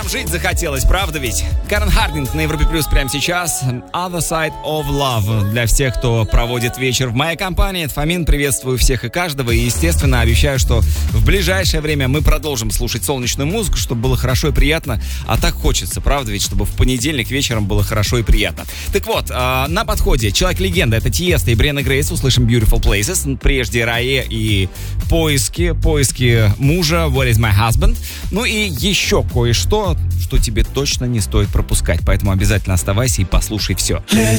жить захотелось, правда ведь? Карен Хардинг на Европе Плюс прямо сейчас. Other Side of Love. Для всех, кто проводит вечер в моей компании. Это Фомин, приветствую всех и каждого. И, естественно, обещаю, что в ближайшее время мы продолжим слушать солнечную музыку, чтобы было хорошо и приятно. А так хочется, правда ведь, чтобы в понедельник вечером было хорошо и приятно. Так вот, на подходе Человек-легенда. Это Тиеста и Брианна Грейс. Услышим Beautiful Places. Прежде Рае и поиски мужа What is my husband. Ну и еще кое-что, что тебе точно не стоит пропускать. Поэтому обязательно оставайся и послушай все. Let